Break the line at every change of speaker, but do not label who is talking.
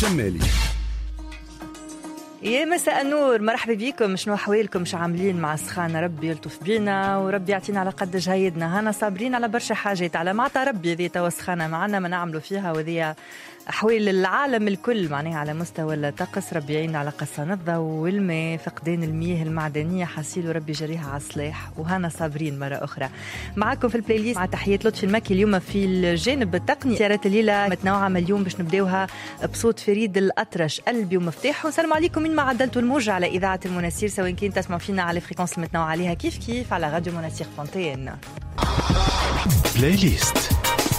جمالي.
يا مساء النور، مرحبا بكم. شنو احوالكم؟ شو عاملين مع السخانه؟ ربي يلطف بينا وربي يعطينا على قد جهيدنا. هانا صابرين على برشا حاجات، على معطى ربي ذي توا سخانه معنا ما نعملوا فيها، وذي احوال العالم الكل معناها على مستوى الطقس. ربي يعيننا على قصة نظة والماء، فقدان المياه المعدنيه حاسيلو ربي جريها على الصلاح. وهانا صابرين مره اخرى معكم في البلاي ليست مع تحيات لطفي المكي. اليوم في الجانب التقني سيارات الليله متنوعه اليوم باش نبداوها بصوت فريد الأطرش قلبي ومفتاح. ونسلم عليكم من ما عدلتوا الموجة على إذاعة المناسير، سواء كنت تسمعوا فينا على فريكونس المتنوعة عليها كيف على راديو مناسير فونتين.
بلاي ليست.